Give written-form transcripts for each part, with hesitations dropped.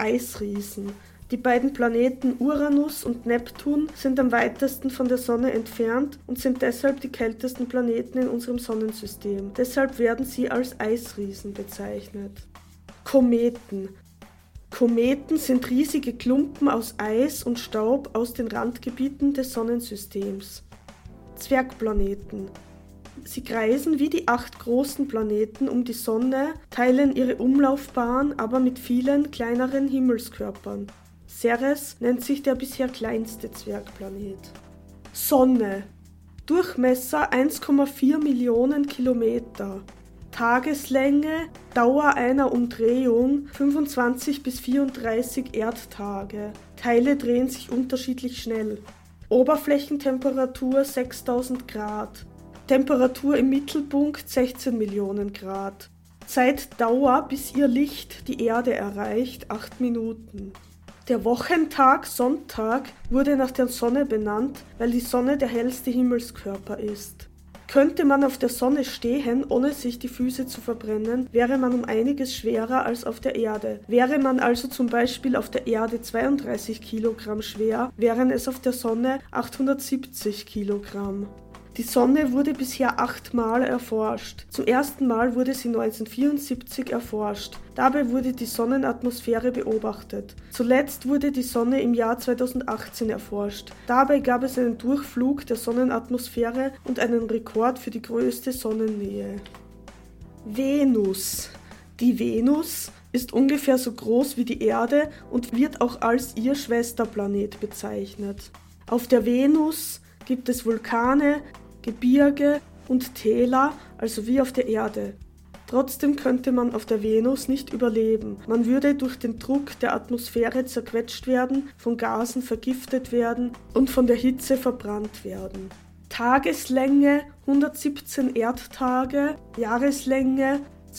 Eisriesen. Die beiden Planeten Uranus und Neptun sind am weitesten von der Sonne entfernt und sind deshalb die kältesten Planeten in unserem Sonnensystem. Deshalb werden sie als Eisriesen bezeichnet. Kometen. Kometen sind riesige Klumpen aus Eis und Staub aus den Randgebieten des Sonnensystems. Zwergplaneten. Sie kreisen wie die 8 großen Planeten um die Sonne, teilen ihre Umlaufbahn aber mit vielen kleineren Himmelskörpern. Ceres nennt sich der bisher kleinste Zwergplanet. Sonne. Durchmesser 1,4 Millionen Kilometer. Tageslänge, Dauer einer Umdrehung 25 bis 34 Erdtage. Teile drehen sich unterschiedlich schnell. Oberflächentemperatur 6000 Grad. Temperatur im Mittelpunkt 16 Millionen Grad. Zeitdauer, bis ihr Licht die Erde erreicht, 8 Minuten. Der Wochentag Sonntag wurde nach der Sonne benannt, weil die Sonne der hellste Himmelskörper ist. Könnte man auf der Sonne stehen, ohne sich die Füße zu verbrennen, wäre man um einiges schwerer als auf der Erde. Wäre man also zum Beispiel auf der Erde 32 Kilogramm schwer, wären es auf der Sonne 870 Kilogramm. Die Sonne wurde bisher 8 Mal erforscht. Zum ersten Mal wurde sie 1974 erforscht. Dabei wurde die Sonnenatmosphäre beobachtet. Zuletzt wurde die Sonne im Jahr 2018 erforscht. Dabei gab es einen Durchflug der Sonnenatmosphäre und einen Rekord für die größte Sonnennähe. Venus. Die Venus ist ungefähr so groß wie die Erde und wird auch als ihr Schwesterplanet bezeichnet. Auf der Venus gibt es Vulkane, Gebirge und Täler, also wie auf der Erde. Trotzdem könnte man auf der Venus nicht überleben. Man würde durch den Druck der Atmosphäre zerquetscht werden, von Gasen vergiftet werden und von der Hitze verbrannt werden. Tageslänge 117 Erdtage, Jahreslänge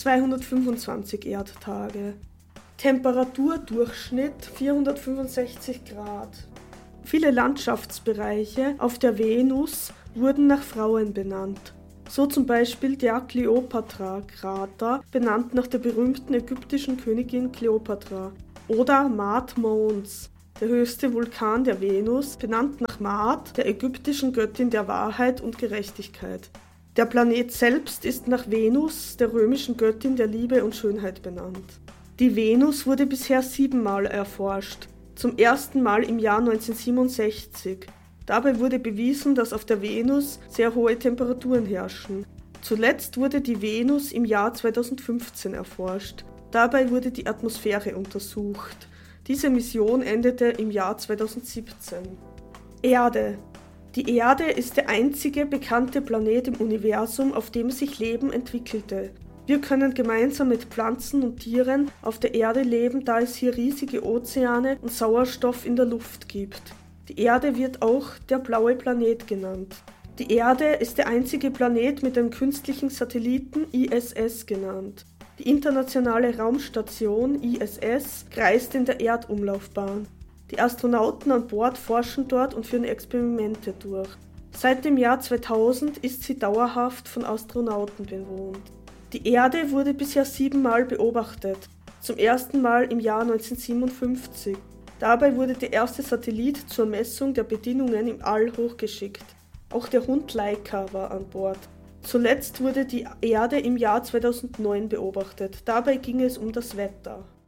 225 Erdtage. Temperaturdurchschnitt 465 Grad. Viele Landschaftsbereiche auf der Venus wurden nach Frauen benannt. So zum Beispiel der Kleopatra-Krater, benannt nach der berühmten ägyptischen Königin Kleopatra. Oder Maat Mons, der höchste Vulkan der Venus, benannt nach Maat, der ägyptischen Göttin der Wahrheit und Gerechtigkeit. Der Planet selbst ist nach Venus, der römischen Göttin der Liebe und Schönheit, benannt. Die Venus wurde bisher 7 Mal erforscht. Zum ersten Mal im Jahr 1967. Dabei wurde bewiesen, dass auf der Venus sehr hohe Temperaturen herrschen. Zuletzt wurde die Venus im Jahr 2015 erforscht. Dabei wurde die Atmosphäre untersucht. Diese Mission endete im Jahr 2017. Erde. Die Erde ist der einzige bekannte Planet im Universum, auf dem sich Leben entwickelte. Wir können gemeinsam mit Pflanzen und Tieren auf der Erde leben, da es hier riesige Ozeane und Sauerstoff in der Luft gibt. Die Erde wird auch der blaue Planet genannt. Die Erde ist der einzige Planet mit einem künstlichen Satelliten, ISS genannt. Die internationale Raumstation, ISS, kreist in der Erdumlaufbahn. Die Astronauten an Bord forschen dort und führen Experimente durch. Seit dem Jahr 2000 ist sie dauerhaft von Astronauten bewohnt. Die Erde wurde bisher 7 Mal beobachtet, zum ersten Mal im Jahr 1957. Dabei wurde der erste Satellit zur Messung der Bedingungen im All hochgeschickt. Auch der Hund Laika war an Bord. Zuletzt wurde die Erde im Jahr 2009 beobachtet. Dabei ging es um das Wetter.